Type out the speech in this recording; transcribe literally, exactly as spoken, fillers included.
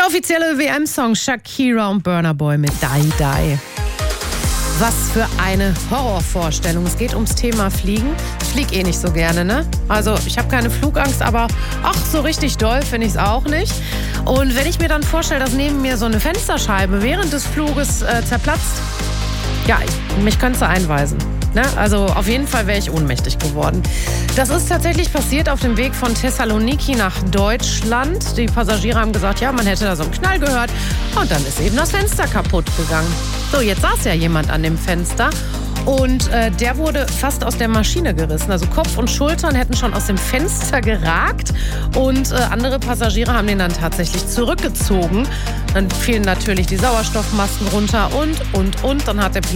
offizielle W M-Song Shakira und Burna Boy mit Die Die. Was für eine Horrorvorstellung. Es geht ums Thema Fliegen. Ich fliege eh nicht so gerne, ne? Also ich habe keine Flugangst, aber ach, so richtig doll finde ich es auch nicht. Und wenn ich mir dann vorstelle, dass neben mir so eine Fensterscheibe während des Fluges äh, zerplatzt, ja, ich, mich könntest du einweisen. Ne? Also auf jeden Fall wäre ich ohnmächtig geworden. Das ist tatsächlich passiert auf dem Weg von Thessaloniki nach Deutschland. Die Passagiere haben gesagt, ja, man hätte da so einen Knall gehört. Und dann ist eben das Fenster kaputt gegangen. So, jetzt saß ja jemand an dem Fenster. Und äh, der wurde fast aus der Maschine gerissen. Also Kopf und Schultern hätten schon aus dem Fenster geragt. Und äh, andere Passagiere haben den dann tatsächlich zurückgezogen. Dann fielen natürlich die Sauerstoffmasken runter und, und, und. Dann hat der Pilot